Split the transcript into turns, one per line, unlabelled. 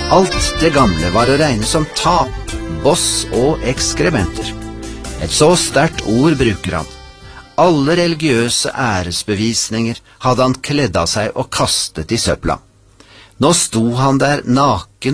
Alt det gamle var å regne som tap, boss og ekskrementer. Et så sterkt ord bruker han. Alle religiøse æresbevisninger hadde han kledd av seg og kastet i søpla. Nå sto han der naken